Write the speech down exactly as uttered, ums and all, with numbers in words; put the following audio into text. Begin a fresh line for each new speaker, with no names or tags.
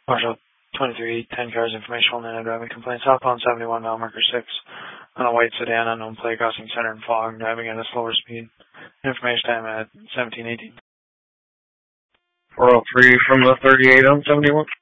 Marshall twenty-three, ten cars, informational, and driving complaints. Southbound seventy-one, mile marker six, on a white sedan, unknown plate, crossing center and fog, driving at a slower speed. Information time at seventeen eighteen.
four oh three from the thirty-eight on seventy-one.